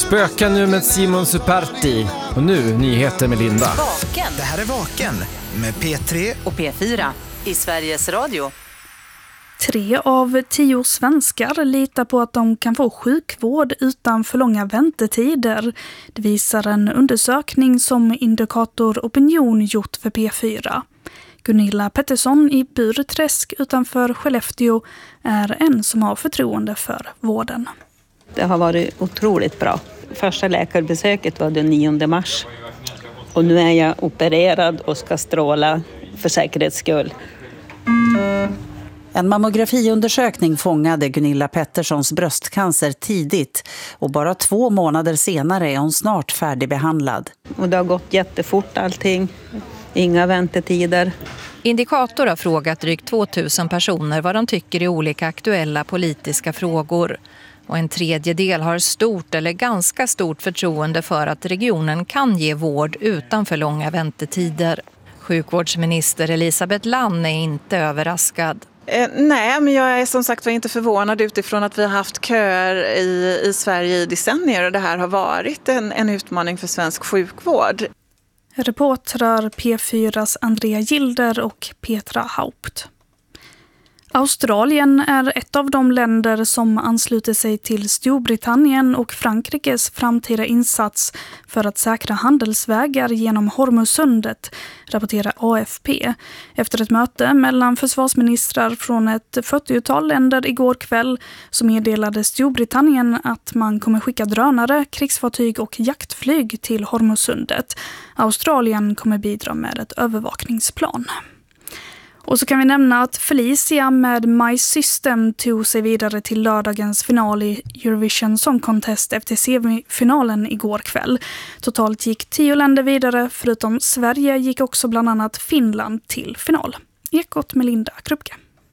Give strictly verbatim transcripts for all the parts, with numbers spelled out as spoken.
Spöken nu med Simon Superti. Och nu nyheter med Linda. Vaken. Det här är Vaken med P tre och P fyra i Sveriges Radio. Tre av tio svenskar litar på att de kan få sjukvård utan för långa väntetider. Det visar en undersökning som Indikator Opinion gjort för P fyra. Gunilla Pettersson i Burträsk utanför Skellefteå är en som har förtroende för vården. Det har varit otroligt bra. Första läkarbesöket var den nionde mars. Och nu är jag opererad och ska stråla för säkerhets skull. En mammografiundersökning fångade Gunilla Petterssons bröstcancer tidigt och bara två månader senare är hon snart färdigbehandlad. Och det har gått jättefort allting. Inga väntetider. Indikator har frågat drygt tvåtusen personer vad de tycker i olika aktuella politiska frågor. Och en tredjedel har stort eller ganska stort förtroende för att regionen kan ge vård utan för långa väntetider. Sjukvårdsminister Elisabeth Lann är inte överraskad. Eh, nej, men jag är som sagt var inte förvånad utifrån att vi har haft köer i, i Sverige i decennier och det här har varit en, en utmaning för svensk sjukvård. Reportrar P fyras Andrea Gilder och Petra Haupt. Australien är ett av de länder som ansluter sig till Storbritannien och Frankrikes framtida insats för att säkra handelsvägar genom Hormuzsundet, rapporterar A F P. Efter ett möte mellan försvarsministrar från ett fyrtiotal länder igår kväll så meddelade Storbritannien att man kommer skicka drönare, krigsfartyg och jaktflyg till Hormuzsundet. Australien kommer bidra med ett övervakningsplan. Och så kan vi nämna att Felicia med My System tog sig vidare till lördagens final i Eurovision Song Contest efter semifinalen igår kväll. Totalt gick tio länder vidare, förutom Sverige gick också bland annat Finland till final. Ekot med Linda Krupke.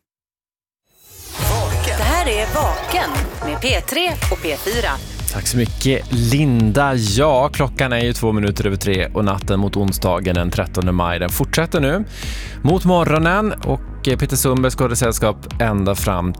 Det här är Vaken med P tre och P fyra. Tack så mycket Linda. Ja, klockan är ju två minuter över tre och natten mot onsdagen den trettonde maj. Den fortsätter nu mot morgonen och Peter Sundberg ska ha det sällskap ända fram